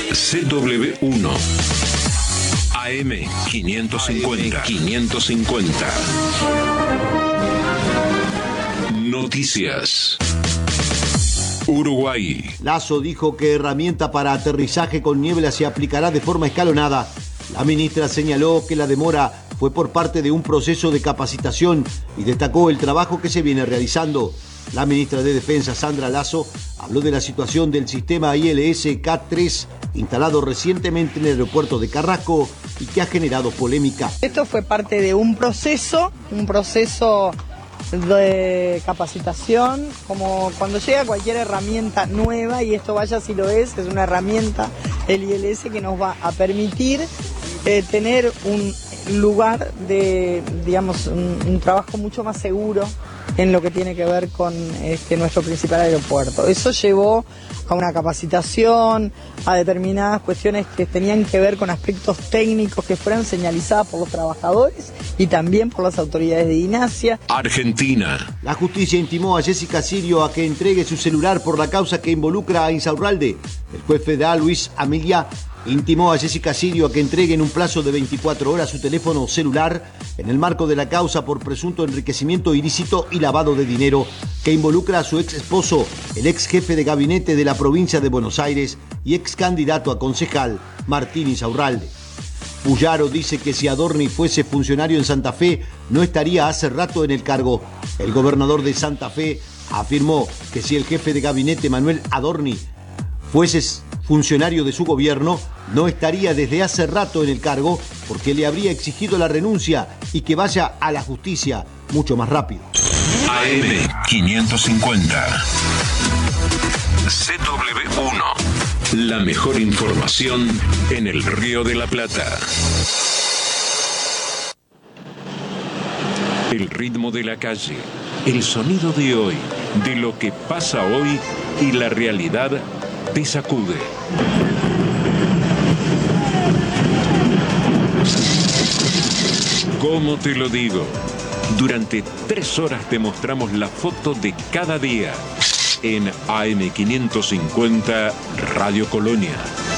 CW1 AM 550. Noticias. Uruguay. Lasso dijo que herramienta para aterrizaje con niebla se aplicará de forma escalonada. La ministra señaló que la demora fue por parte de un proceso de capacitación y destacó el trabajo que se viene realizando. La ministra de Defensa, Sandra Lasso, habló de la situación del sistema ILS K3 instalado recientemente en el aeropuerto de Carrasco y que ha generado polémica. Esto fue parte de un proceso de capacitación, como cuando llega cualquier herramienta nueva, y esto vaya si lo es una herramienta, el ILS, que nos va a permitir tener un lugar de, digamos, un trabajo mucho más seguro en lo que tiene que ver con nuestro principal aeropuerto. Eso llevó a una capacitación, a determinadas cuestiones que tenían que ver con aspectos técnicos que fueran señalizadas por los trabajadores y también por las autoridades de INASIA. Argentina. La justicia intimó a Jessica Sirio a que entregue su celular por la causa que involucra a Insaurralde. El juez federal Luis Amelia intimó a Jessica Sirio a que entregue en un plazo de 24 horas su teléfono celular en el marco de la causa por presunto enriquecimiento ilícito y lavado de dinero que involucra a su ex esposo, el ex jefe de gabinete de la provincia de Buenos Aires y ex candidato a concejal, Martín Insaurralde. Puyaro dice que si Adorni fuese funcionario en Santa Fe, no estaría hace rato en el cargo. El gobernador de Santa Fe afirmó que si el jefe de gabinete, Manuel Adorni, fuese funcionario de su gobierno, no estaría desde hace rato en el cargo porque le habría exigido la renuncia y que vaya a la justicia mucho más rápido. AM 550. CW1. La mejor información en el Río de la Plata. El ritmo de la calle, el sonido de hoy, de lo que pasa hoy y la realidad te sacude. ¿Cómo te lo digo? Durante 3 horas te mostramos la foto de cada día en AM 550 Radio Colonia.